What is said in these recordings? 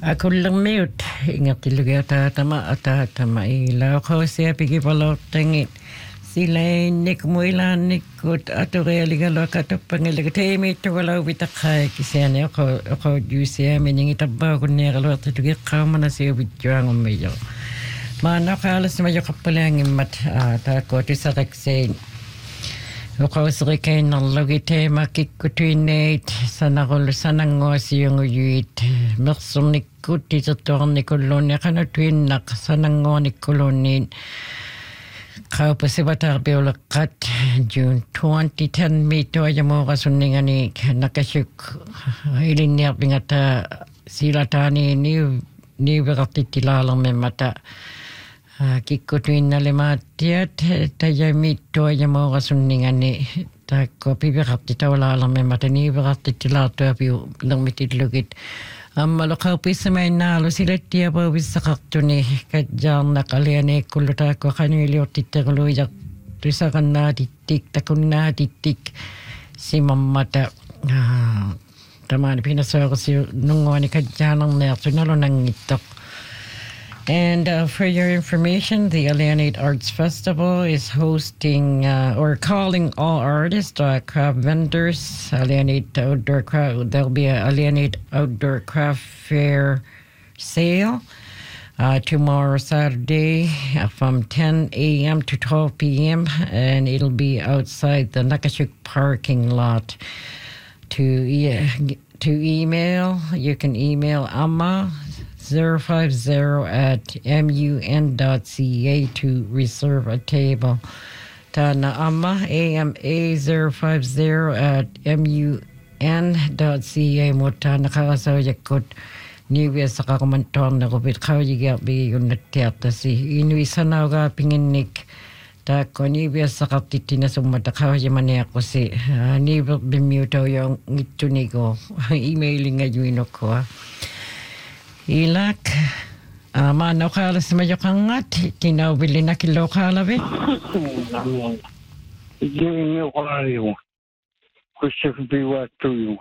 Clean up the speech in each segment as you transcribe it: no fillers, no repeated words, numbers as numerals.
Akullermiut ingertilugiataatama ilauqausia pikipalortangit silainnik muilaannikkut aturialigaluakatuppangilaguteimiittugalauvitakkai kisiani oqaujuusiaminingitappaakunniaqaluartitugiqqaumana siuvitjuangummiyo maanaqaalasmajoqappalaangimmat taakkuutisaqaksiin Uqausrikainnarlugiteemakikkutuinneet sanaqullu sananguasiunguyuit mersurnikkut tisertuarnikulluunniaqanutuinnaq sananguarnikkulluunniin qaupasivatarpiuleqqat June 2010 miittuajamuuqasunningani nakasuk ilinniarpingata silataani niuveqartittilaalermimmata kikkutuinnalimaattiat tajamiittuajamuuqasunningani taakko piviqartitavulaalermimmata niuveqartittilaartuapiu lermitillugit аммалоқарписсамаиннаалу силаттиапаувиссақартуни катжаарнақ алианиаккуллу таакку қаниилиортиттерулуиjar тусақаннаатиттик такуннаатиттик симаммата тамаани пинасоорсиу нунгуани катжаанерниартуналунангиттоқ. And for your information, the Alienate Arts Festival is hosting or calling all artists, craft vendors, Alienate Outdoor Craft. There'll be an Alienate Outdoor Craft Fair sale tomorrow, Saturday, from 10 a.m. to 12 p.m. And it'll be outside the Nakashuk parking lot. To email, you can email Amma 050@mun.ca to reserve a table. Tana Amma AMA 050@mun.ca mutana karasawyakut niwia saqarumantuarnerupit qawigiarpigiyunnattiartasi inuisanaugaa pinginnik taakko niviassaqartittinasummata qawajimaniaqqusi niiverpimmiutauyaungittunigo emailingajuinukkua ilak maanoqaalasmajoqangat tinauvillinakilloqaalavi Igiingiuqaariu kussakpiuattuiu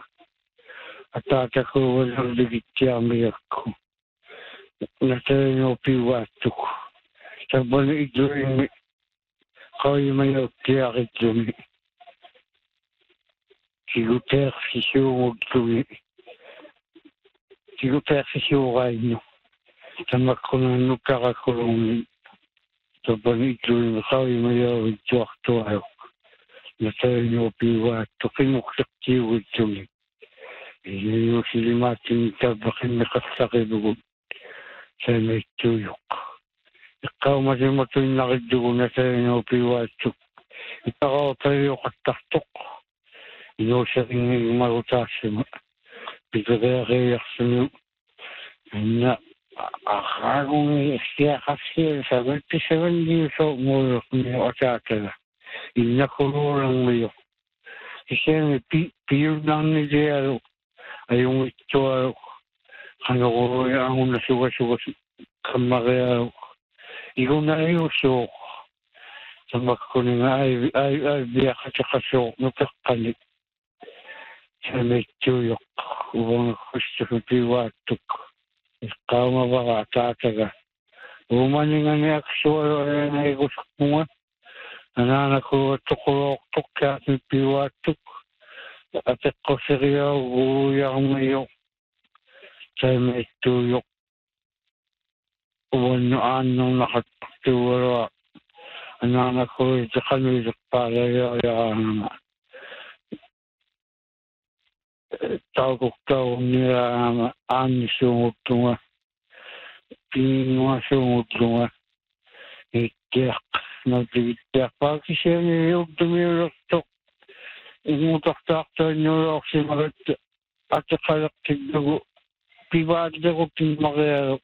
ataatakuuvallerligittiarmiakku nataanupiuaattuk tabbani iduimi qawimayauttiaqitlumi Tiguterfisiugainu tamakkunannukkaqakkulumi tabbani iduimi qawimayauvittuartuaju nataanupiuaattu qimuqsertiugittugi iusilimaattin tabbaqinneqallaqilugut saamaittuujuq iqqaumasimmatuinnaqiddugu nataanupiuaattuk ittaqaortariuqattartoq inuuseringimarutaassima pipereeriarsunu anna aqaagungi istiaqassiil samattisavandiuso muuyorni otaatala innakuluulangiyo isemi piunarnidialu ayungittualu qanoruyaanguna sugasugas kammarialu igunaiusuuq tamakkuninga aiviaqatiqasuuq nupeqqani samittuuyoq uunaqqustupiuaattuk iqqaumavaqa taataga uumaninganiaqsualu anaigusaqmunga anaanakuuattuqulooqtuq kaatippiuaattuk ateqquseriauguujarmiyo samittuuyoq uannu aannernaqattuualua anaanakuuitiqanuileqqaalayaayaraanama taukuktauunniaama aannissuunguttunga piinguasuunguttunga ittiaq nautigittiaqpaakisiani iurtumiulertoq ingutartaartaannuuloorsimagat atiqaleqtiglugu pivaatleguttimarialuq